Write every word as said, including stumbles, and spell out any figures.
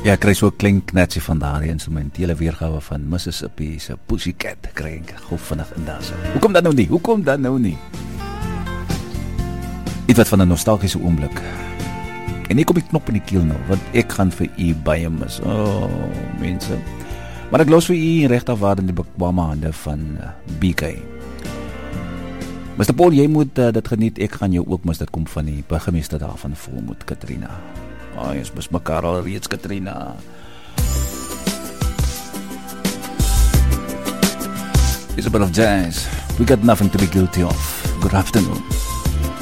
Ja, ek kry so 'n klein knetsie van daardie instrumentele weergawe van Mississippi se Pussycat, kry ek gou vinnig in daar so. Hoekom dan nou nie? Hoekom dan nou nie? Iets wat van 'n nostalgiese oomblik. En ek kom die knop in die keel nou, want ek gaan vir u baie mis. O, oh, mense. Maar ek los vir u regtig waar in die bekwame hande van uh, B K. mister Paul, jy moet uh, dit geniet, ek gaan jou ook mis, dit kom van die burgemeester daar van Volmoed, Katrina. Oh, ons mis mekaar al reeds, Katrina. It's a bit of jazz. We got nothing to be guilty of. Good afternoon.